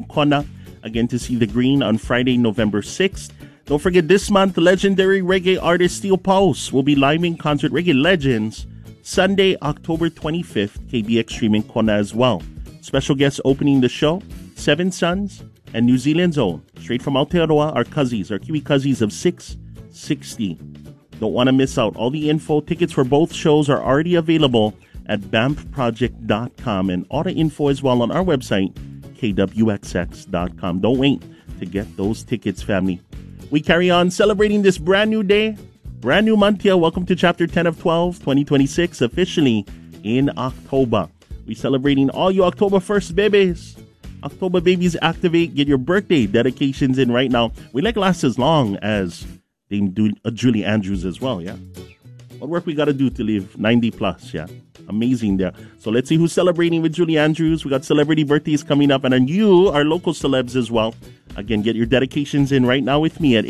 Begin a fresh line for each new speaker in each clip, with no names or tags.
Kona. Again, to see the green on Friday, November 6th. Don't forget this month, legendary reggae artist Steel Pulse will be live in concert Reggae Legends Sunday, October 25th, KBX streaming Kona as well. Special guests opening the show, Seven Sons and New Zealand's own, straight from Aotearoa, our Kiwi cousins of 660. Don't want to miss out. All the info, tickets for both shows are already available at BAMFproject.com and all the info as well on our website, KWXX.com. Don't wait to get those tickets, family. We carry on celebrating this brand new day, brand new month here. Welcome to Chapter 10 of 12, 2026, officially in October. We're celebrating all you October 1st babies. October babies, activate. Get your birthday dedications in right now. We like last as long as Dame Julie Andrews as well, yeah? What work we got to do to live 90 plus, yeah? Amazing there. So let's see who's celebrating with Julie Andrews. We got celebrity birthdays coming up, and then you are local celebs as well. Again, get your dedications in right now with me at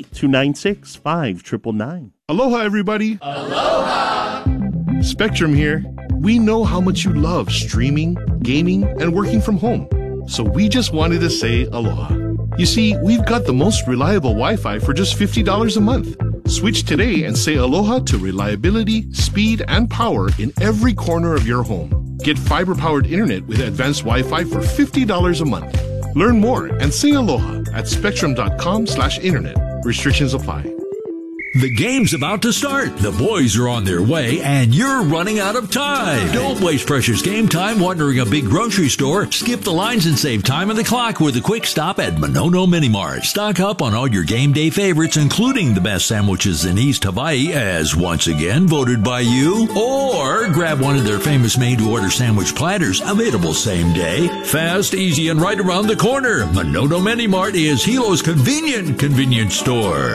808-296-5999.
Aloha, everybody. Aloha. Spectrum here. We know how much you love streaming, gaming, and working from home. So we just wanted to say aloha. You see, we've got the most reliable Wi-Fi for just $50 a month. Switch today and say aloha to reliability, speed, and power in every corner of your home. Get fiber-powered internet with advanced Wi-Fi for $50 a month. Learn more and say aloha at spectrum.com/internet. Restrictions apply.
The game's about to start. The boys are on their way, and you're running out of time. Don't waste precious game time wandering a big grocery store. Skip the lines and save time on the clock with a quick stop at Manono Mini Mart. Stock up on all your game day favorites, including the best sandwiches in East Hawaii, as once again voted by you. Or grab one of their famous made-to-order sandwich platters, available same day. Fast, easy, and right around the corner. Manono Mini Mart is Hilo's convenient convenience store.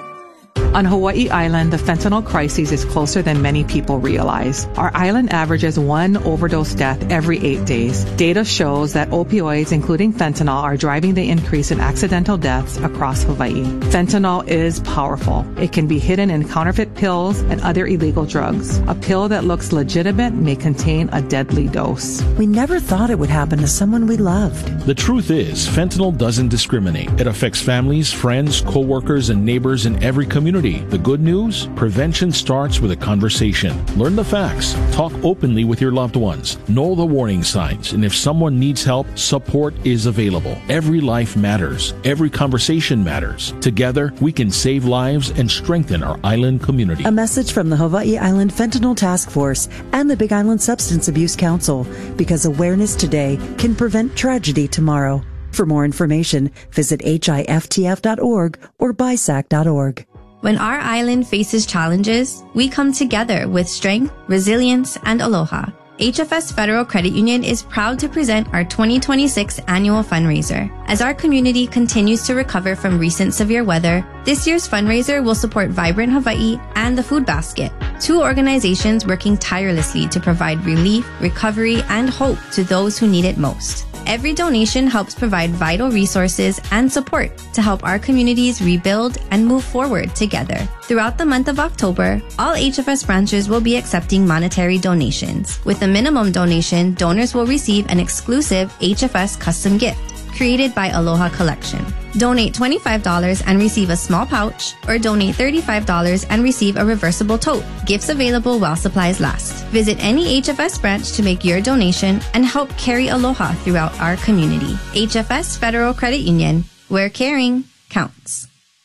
On Hawaii Island, the fentanyl crisis is closer than many people realize. Our island averages one overdose death every 8 days. Data shows that opioids, including fentanyl, are driving the increase in accidental deaths across Hawaii. Fentanyl is powerful. It can be hidden in counterfeit pills and other illegal drugs. A pill that looks legitimate may contain a deadly dose.
We never thought it would happen to someone we loved.
The truth is, fentanyl doesn't discriminate. It affects families, friends, co-workers, and neighbors in every community. The good news? Prevention starts with a conversation. Learn the facts. Talk openly with your loved ones. Know the warning signs. And if someone needs help, support is available. Every life matters. Every conversation matters. Together, we can save lives and strengthen our island community.
A message from the Hawaii Island Fentanyl Task Force and the Big Island Substance Abuse Council. Because awareness today can prevent tragedy tomorrow. For more information, visit hiftf.org or bisac.org.
When our island faces challenges, we come together with strength, resilience, and aloha. HFS Federal Credit Union is proud to present our 2026 annual fundraiser. As our community continues to recover from recent severe weather, this year's fundraiser will support Vibrant Hawaii and the Food Basket, two organizations working tirelessly to provide relief, recovery, and hope to those who need it most. Every donation helps provide vital resources and support to help our communities rebuild and move forward together. Throughout the month of October, all HFS branches will be accepting monetary donations. With a minimum donation, donors will receive an exclusive HFS custom gift created by Aloha Collection. Donate $25 and receive a small pouch, or donate $35 and receive a reversible tote. Gifts available while supplies last. Visit any HFS branch to make your donation and help carry aloha throughout our community. HFS Federal Credit Union, where caring counts.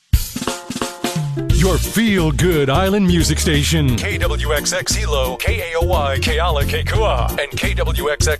Your feel-good island music station. KWXX Hilo, KAOY, Keala, Kekua, and KWXX